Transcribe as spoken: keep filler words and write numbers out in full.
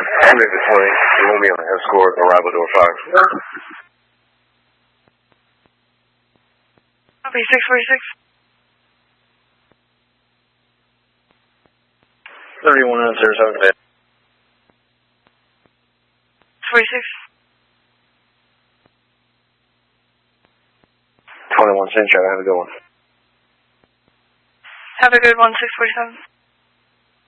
Memphis twenty, Romeo, escort, arrival door five. Copy, six forty-six. thirty-one oh zero seven. forty-six. twenty-one Central, have a good one. Have a good one, six forty-seven.